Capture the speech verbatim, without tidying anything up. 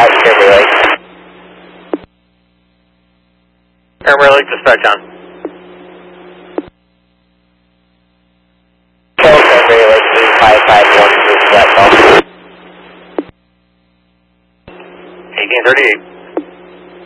five, Cranberry Lake. Cranberry Lake, dispatch on. Kill Cranberry Lake, eight five five one, flat call. eighteen thirty-eight.